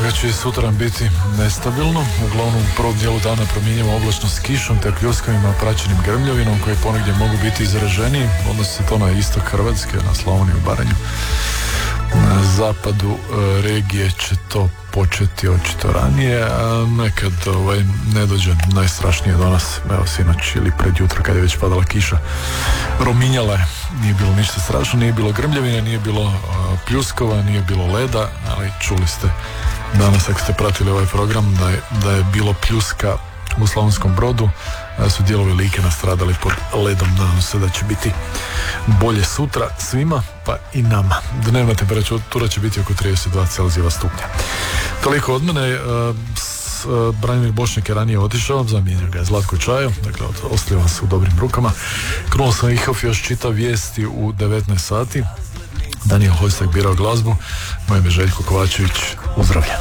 da će sutra biti nestabilno. Uglavnom u prvom dijelu dana promjenjivo oblačno s kišom te pljuskovima praćenim grmljavinom koji ponegdje mogu biti izraženiji. Odnosi se to na istok Hrvatske, na Slavoniju i Baranju. Na zapadu regije će to početi očito ranije, a nekad ne dođe najstrašnije do nas. Evo sinoć ili pred jutro kad je već padala kiša, rominjala je, nije bilo ništa strašno, nije bilo grmljavine, nije bilo pljuskova, nije bilo leda, ali čuli ste danas ako ste pratili ovaj program da je bilo pljuska u Slavonskom Brodu, su dijelovi Like nastradali pod ledom. Nadam se da će biti bolje sutra svima, pa i nama. Dnevna temperatura će biti oko 32 Celzijeva stupnja. Toliko od mene. Branimir Bošnjak je ranije otišao, zamijenio ga je Zlatko Čajo, dakle ostali vam se u dobrim rukama. Kruno Ihov još čita vijesti u 19 sati. Daniel Hojstak birao glazbu, moje ime Željko Kovačević, uzdravljen.